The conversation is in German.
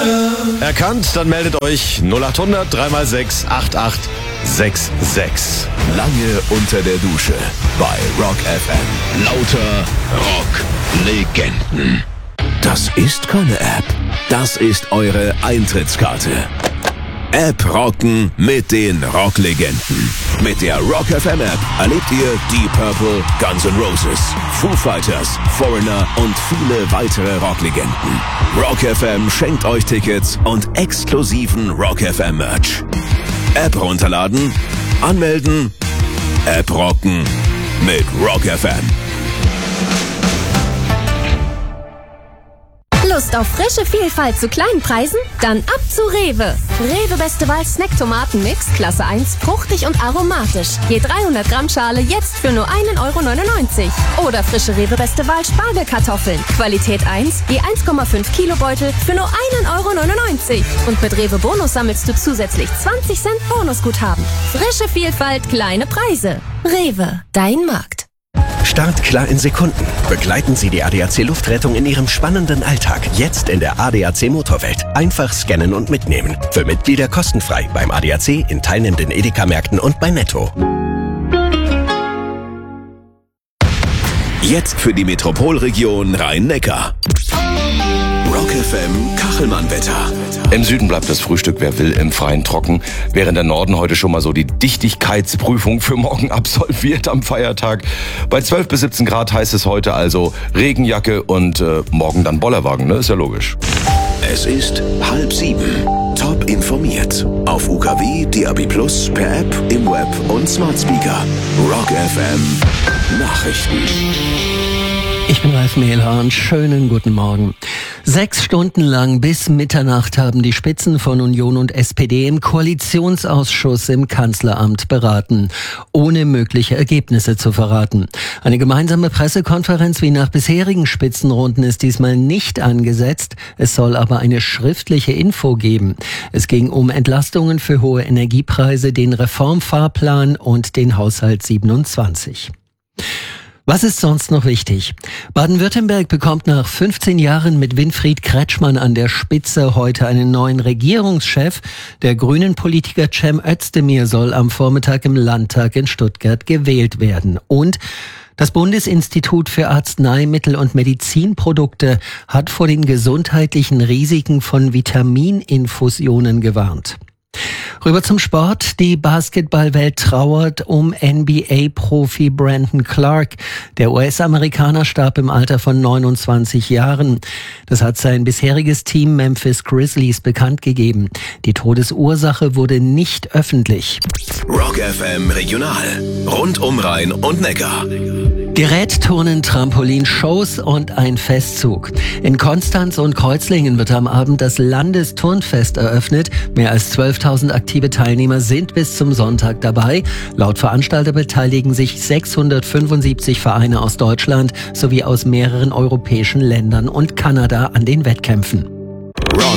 Erkannt? Dann meldet euch 0800 3x6 8866. Lange unter der Dusche bei Rock FM. Lauter Rock-Legenden. Das ist keine App. Das ist eure Eintrittskarte. App rocken mit den Rocklegenden. Mit der Rock FM App erlebt ihr Deep Purple, Guns N' Roses, Foo Fighters, Foreigner und viele weitere Rocklegenden. Rock FM schenkt euch Tickets und exklusiven Rock FM Merch. App runterladen, anmelden, App rocken mit Rock FM. Lust auf frische Vielfalt zu kleinen Preisen? Dann ab zu Rewe. Rewe Beste Wahl Snack-Tomaten-Mix, Klasse 1, fruchtig und aromatisch. Je 300 Gramm Schale jetzt für nur 1,99 €. Oder frische Rewe Beste Wahl Spargelkartoffeln. Qualität 1, je 1,5 Kilo Beutel für nur 1,99 €. Und mit Rewe Bonus sammelst du zusätzlich 20 Cent Bonusguthaben. Frische Vielfalt, kleine Preise. Rewe, dein Markt. Startklar in Sekunden. Begleiten Sie die ADAC Luftrettung in Ihrem spannenden Alltag. Jetzt in der ADAC Motorwelt. Einfach scannen und mitnehmen. Für Mitglieder kostenfrei beim ADAC, in teilnehmenden Edeka-Märkten und bei Netto. Jetzt für die Metropolregion Rhein-Neckar. Rock FM Kachelmann-Wetter. Im Süden bleibt das Frühstück, wer will, im Freien trocken. Während der Norden heute schon mal so die Dichtigkeitsprüfung für morgen absolviert am Feiertag. Bei 12 bis 17 Grad heißt es heute also Regenjacke und morgen dann Bollerwagen, ne? Ist ja logisch. Es ist 6:30. Top informiert. Auf UKW, DAB+, per App, im Web und Smart Speaker. Rock FM Nachrichten. Ich bin Ralf Mehlhahn. Schönen guten Morgen. 6 Stunden lang bis Mitternacht haben die Spitzen von Union und SPD im Koalitionsausschuss im Kanzleramt beraten, ohne mögliche Ergebnisse zu verraten. Eine gemeinsame Pressekonferenz wie nach bisherigen Spitzenrunden ist diesmal nicht angesetzt. Es soll aber eine schriftliche Info geben. Es ging um Entlastungen für hohe Energiepreise, den Reformfahrplan und den Haushalt 27. Was ist sonst noch wichtig? Baden-Württemberg bekommt nach 15 Jahren mit Winfried Kretschmann an der Spitze heute einen neuen Regierungschef. Der Grünen-Politiker Cem Özdemir soll am Vormittag im Landtag in Stuttgart gewählt werden. Und das Bundesinstitut für Arzneimittel und Medizinprodukte hat vor den gesundheitlichen Risiken von Vitamininfusionen gewarnt. Rüber zum Sport. Die Basketballwelt trauert um NBA-Profi Brandon Clark. Der US-Amerikaner starb im Alter von 29 Jahren. Das hat sein bisheriges Team Memphis Grizzlies bekannt gegeben. Die Todesursache wurde nicht öffentlich. Rock FM Regional. Rund um Rhein und Neckar. Gerätturnen, Trampolinshows und ein Festzug. In Konstanz und Kreuzlingen wird am Abend das Landesturnfest eröffnet. Mehr als 12.000 aktive Teilnehmer sind bis zum Sonntag dabei. Laut Veranstalter beteiligen sich 675 Vereine aus Deutschland sowie aus mehreren europäischen Ländern und Kanada an den Wettkämpfen.